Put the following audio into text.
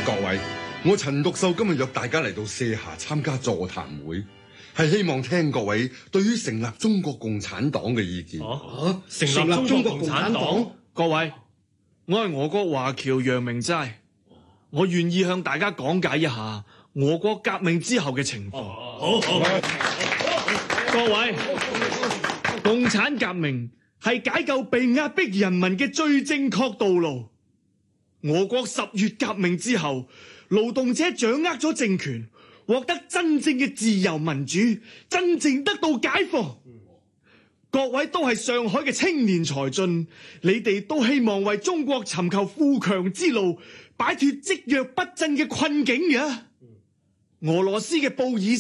各位，我陳獨秀今日約大家嚟到舍下參加座談會，係希望聽各位對於成立中國共產黨嘅意見。 成立中國共產黨？ 各位，我係俄國華僑楊明齋，我願意向大家講解一下俄國革命之後嘅情況。 好， 各位，共產革命係解救被壓迫人民嘅最正確道路。俄國10月革命之後，勞動者掌握咗政權，獲得真正嘅自由民主，真正得到解放。各位都係上海嘅青年才俊，你哋都希望為中國尋求富強之路，擺脫積弱不振嘅困境嘅。俄羅斯嘅布爾